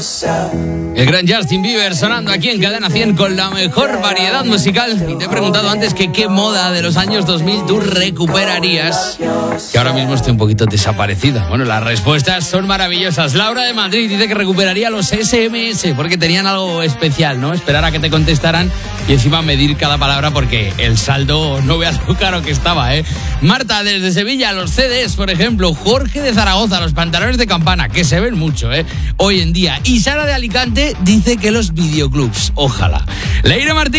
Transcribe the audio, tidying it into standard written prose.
El gran Justin Bieber sonando aquí en Cadena 100 con la mejor variedad musical. Y te he preguntado antes que qué moda de los años 2000 tú recuperarías, que ahora mismo esté un poquito desaparecida. Bueno, las respuestas son maravillosas. Laura de Madrid dice que recuperaría los SMS porque tenían algo especial, ¿no? Esperar a que te contestaran y encima medir cada palabra porque el saldo no veas lo caro que estaba, ¿eh? Marta desde Sevilla, los CDs, por ejemplo. Jorge de Zaragoza, los pantalones de campana, que se ven mucho, ¿eh? Hoy en día. Y Sara de Alicante dice que los videoclubs. Ojalá. Leire Martín.